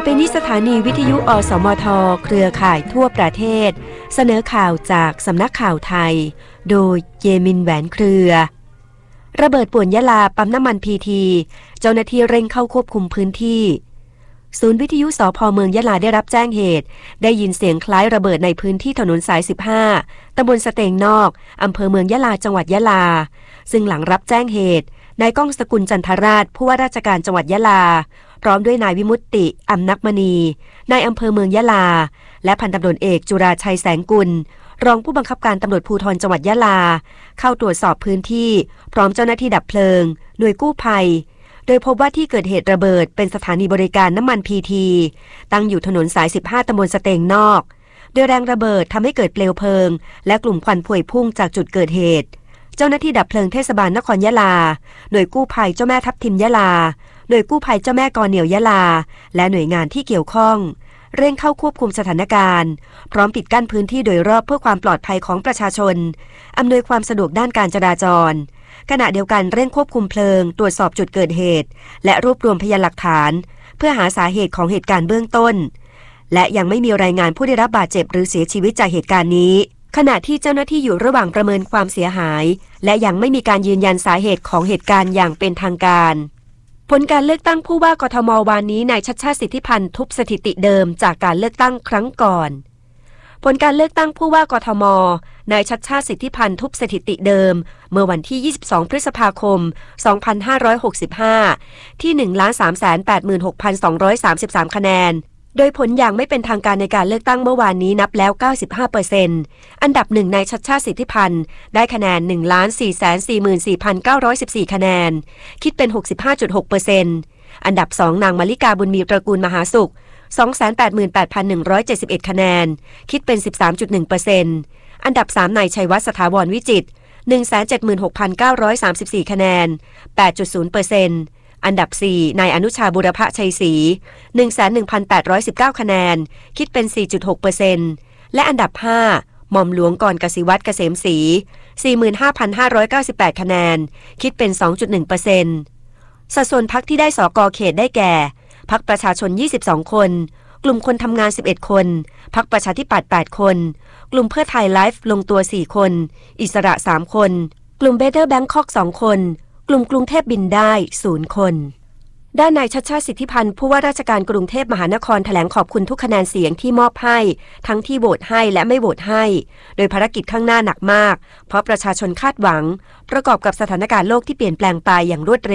ไปนี้สถานีวิทยุอสมทเครือข่ายทั่วประเทศเสนอข่าวจากสำนักข่าวไทยโดยเยมินแหวนเครือระเบิดป่วนยะลาปั๊มน้ำมันพีทีเจ้าหน้าที่เร่งเข้าควบคุมพื้นที่ศูนย์วิทยุสภ.เมืองยะลาได้รับแจ้งเหตุได้ยินเสียงคล้ายระเบิดในพื้นที่ถนนสาย15ตำบลสเตงนอกอำเภอเมืองยะลาจังหวัดยะลาซึ่งหลังรับแจ้งเหตุนายก้องสกุลจันทราชผู้ว่าราชการจังหวัดยะลาพร้อมด้วยนายวิมุตติอำนักมณีนายอำเภอเมืองยะลาและพันตำรวจเอกจุราชัยแสงกุลรองผู้บังคับการตำรวจภูธรจังหวัดยะลาเข้าตรวจสอบพื้นที่พร้อมเจ้าหน้าที่ดับเพลิงหน่วยกู้ภัยโดยพบว่าที่เกิดเหตุระเบิดเป็นสถานีบริการน้ำมันพีทีตั้งอยู่ถนนสาย15ตำบลสเตงนอกโดยแรงระเบิดทำให้เกิดเปลวเพลิงและกลุ่มควันพวยพุ่งจากจุดเกิดเหตุเจ้าหน้าที่ดับเพลิงเทศบาลนครยะลาหน่วยกู้ภัยเจ้าแม่ทับทิมยะลาหน่วยกู้ภัยเจ้าแม่กอเหนี่ยวยะลาและหน่วยงานที่เกี่ยวข้องเร่งเข้าควบคุมสถานการณ์พร้อมปิดกั้นพื้นที่โดยรอบเพื่อความปลอดภัยของประชาชนอำนวยความสะดวกด้านการจราจรขณะเดียวกันเร่งควบคุมเพลิงตรวจสอบจุดเกิดเหตุและรวบรวมพยานหลักฐานเพื่อหาสาเหตุของเหตุการณ์เบื้องต้นและยังไม่มีรายงานผู้ได้รับบาดเจ็บหรือเสียชีวิตจากเหตุการณ์นี้ขณะที่เจ้าหน้าที่อยู่ระหว่างประเมินความเสียหายและยังไม่มีการยืนยันสาเหตุของเหตุการณ์อย่างเป็นทางการผลการเลือกตั้งผู้ว่ากทม.วันนี้นายชัชชาติสิทธิพันธ์ทุบสถิติเดิมจากการเลือกตั้งครั้งก่อนผลการเลือกตั้งผู้ว่ากทม.นายชัชชาติสิทธิพันธ์ทุบสถิติเดิมเมื่อวันที่22พฤษภาคม2565ที่ 1,386,233 คะแนนโดยผลอย่างไม่เป็นทางการในการเลือกตั้งเมื่อวานนี้นับแล้ว 95% อันดับ1นายชัชชาติสิทธิพันธ์ได้คะแนน 1,444,914 คะแนนคิดเป็น 65.6% อันดับ2นางมาลิกาบุญมีตระกูลมหาสุข 288,171 คะแนนคิดเป็น 13.1% อันดับ3นายชัยวัฒน์สถาวรวิจิตร 176,934 คะแนน 8.0%อันดับ4นายอนุชาบุรพชัยศรี 11,819 คะแนนคิดเป็น 4.6% และอันดับ5หม่อมหลวงกรกสิวัตรเกษมศรี 45,598 คะแนนคิดเป็น 2.1% สัดส่วนพรรคที่ได้สก.เขตได้แก่พรรคประชาชน22คนกลุ่มคนทำงาน11คนพรรคประชาธิปัตย์8คนกลุ่มเพื่อไทยไลฟ์ลงตัว4คนอิสระ3คนกลุ่มเบเตอร์แบงคอก2คนกลุ่มกรุงเทพบินได้0คนด้านนายชัชชาติสิทธิพันธ์ผู้ว่าราชการกรุงเทพมหานครแถลงขอบคุณทุกคะแนนเสียงที่มอบให้ทั้งที่โหวตให้และไม่โหวตให้โดยภารกิจข้างหน้าหนักมากเพราะประชาชนคาดหวังประกอบกับสถานการณ์โลกที่เปลี่ยนแปลงไปอย่างรวดเร็ว